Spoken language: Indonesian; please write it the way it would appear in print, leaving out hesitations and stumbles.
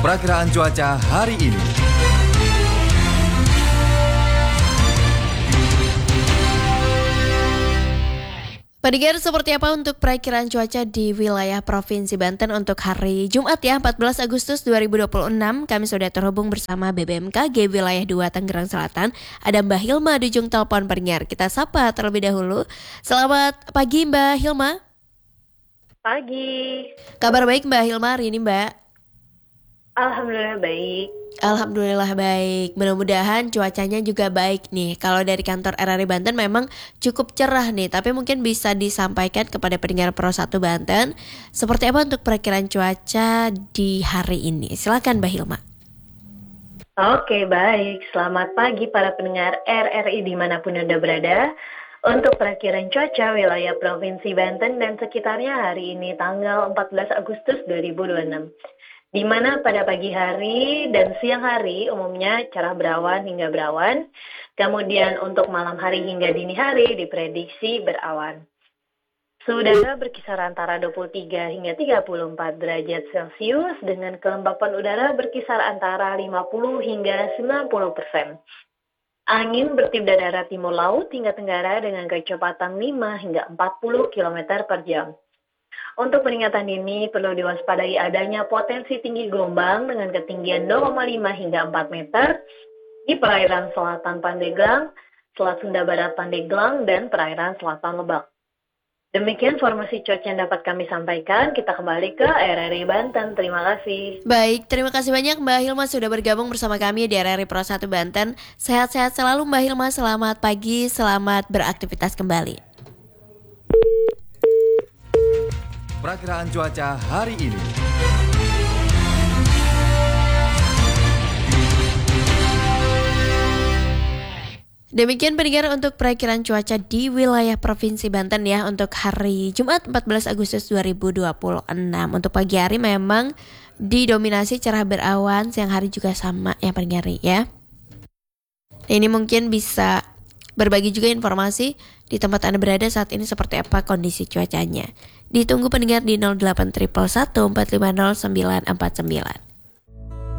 Perakiraan cuaca hari ini. Pendengar, seperti apa untuk perakiraan cuaca di wilayah Provinsi Banten untuk hari Jumat ya, 14 Agustus 2026. Kami sudah terhubung bersama BBMKG Wilayah 2 Tangerang Selatan. Ada Mbak Hilma di ujung telepon pendengar. Kita sapa terlebih dahulu. Selamat pagi Mbak Hilma. Pagi. Kabar baik Mbak Hilma hari ini Mbak? Alhamdulillah baik. Alhamdulillah baik. Mudah-mudahan cuacanya juga baik nih. Kalau dari kantor RRI Banten memang cukup cerah nih, tapi mungkin bisa disampaikan kepada pendengar Pro 1 Banten seperti apa untuk perakiraan cuaca di hari ini. Silakan Mbak Hilma. Oke, baik. Selamat pagi para pendengar RRI dimanapun Anda berada. Untuk perakiraan cuaca wilayah Provinsi Banten dan sekitarnya hari ini tanggal 14 Agustus 2026. Di mana pada pagi hari dan siang hari umumnya cerah berawan hingga berawan. Kemudian untuk malam hari hingga dini hari diprediksi berawan. Suhu udara berkisar antara 23 hingga 34 derajat Celcius dengan kelembapan udara berkisar antara 50 hingga 90%. Angin bertiup dari arah timur laut hingga tenggara dengan kecepatan 5 hingga 40 km per jam. Untuk peringatan ini perlu diwaspadai adanya potensi tinggi gelombang dengan ketinggian 0,5 hingga 4 meter di perairan selatan Pandeglang, Selat Sunda Barat Pandeglang, dan perairan selatan Lebak. Demikian informasi cuaca yang dapat kami sampaikan. Kita kembali ke RRI Banten. Terima kasih. Baik, terima kasih banyak Mbak Hilma sudah bergabung bersama kami di RRI Pro 1 Banten. Sehat-sehat selalu Mbak Hilma. Selamat pagi, selamat beraktivitas kembali. Perakiraan cuaca hari ini. Demikian pendengar untuk perakiraan cuaca di wilayah Provinsi Banten ya untuk hari Jumat 14 Agustus 2026. Untuk pagi hari memang didominasi cerah berawan, siang hari juga sama ya pendengar ya. Ini mungkin bisa berbagi juga informasi di tempat Anda berada saat ini seperti apa kondisi cuacanya. Ditunggu pendengar di 08 111 450 949.